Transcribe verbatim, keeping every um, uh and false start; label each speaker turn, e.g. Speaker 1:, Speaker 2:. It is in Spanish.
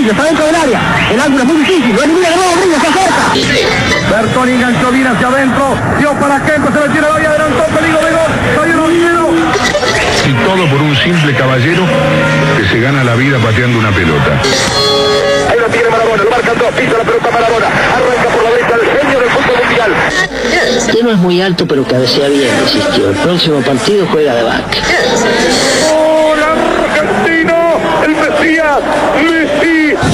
Speaker 1: Rodríguez, está dentro del área. El ángulo es muy difícil, lo elimina de nuevo Rodríguez, se acerca. Bertoni enganchó bien hacia adentro, dio para Kempo, se metió en la valla, adelantó, peligro de gol, salió Rodríguez.
Speaker 2: Y todo por un simple caballero que se gana la vida pateando una pelota.
Speaker 3: Ahí lo tiene Maradona, lo marcan dos, pisa la pelota Maradona, arranca por la derecha el genio del fútbol mundial.
Speaker 4: Usted no es muy alto, pero cabecea bien, insistió. El próximo partido juega de back.